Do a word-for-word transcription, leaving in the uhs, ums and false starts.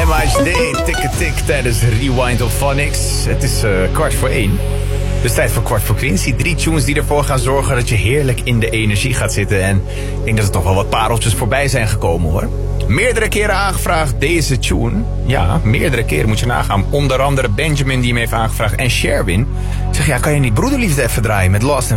M H D, tikke tik tijdens Rewind op Phonics. Het is uh, kwart voor één. Dus tijd voor kwart voor Quincy. Drie tunes die ervoor gaan zorgen dat je heerlijk in de energie gaat zitten. En ik denk dat er toch wel wat pareltjes voorbij zijn gekomen, hoor. Meerdere keren aangevraagd deze tune. Ja, meerdere keren moet je nagaan. Onder andere Benjamin die hem heeft aangevraagd. En Sherwin. Ik zeg, ja, kan je niet Broederliefde even draaien met Lost and